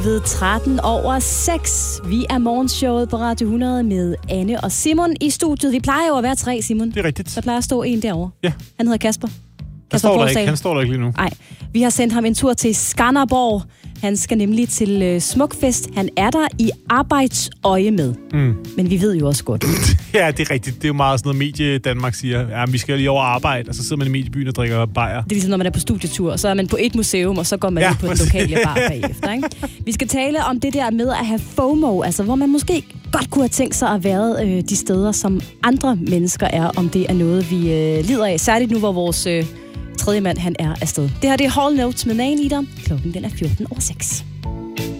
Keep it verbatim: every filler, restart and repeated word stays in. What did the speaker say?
Ved tretten over seks. Vi er morgenshowet på Radio hundrede med Anne og Simon i studiet. Vi plejer jo at være tre, Simon. Det er rigtigt. Der plejer at stå en derovre. Ja. Han hedder Kasper. Han står, der ikke. Han står der ikke lige nu. Nej. Vi har sendt ham en tur til Skanderborg. Han skal nemlig til øh, Smukfest. Han er der i arbejdsøje med. Mm. Men vi ved jo også godt. Ja, det er rigtigt. Det er jo meget sådan noget medie Danmark siger. Ja, vi skal lige over arbejde, og så sidder man i mediebyen og drikker bajer. Det er ligesom, når man er på studietur. Så er man på et museum, og så går man ja, på den lokale bar bagefter. Ikke? Vi skal tale om det der med at have FOMO, altså hvor man måske godt kunne have tænkt sig at være øh, de steder, som andre mennesker er, om det er noget, vi øh, lider af. Særligt nu, hvor vores øh, tredje mand, han er afsted. Det her, det er Hall Notes med Man Eater. Klokken den er fjorten over seks.